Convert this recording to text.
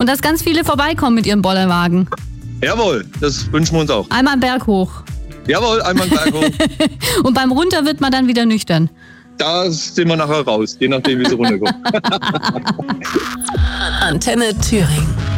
Und dass ganz viele vorbeikommen mit ihrem Bollerwagen. Jawohl, das wünschen wir uns auch. Einmal einen Berg hoch. Jawohl, einmal einen Berg hoch. Und beim Runter wird man dann wieder nüchtern. Da sind wir nachher raus, je nachdem, wie sie runterkommen. Antenne Thüringen.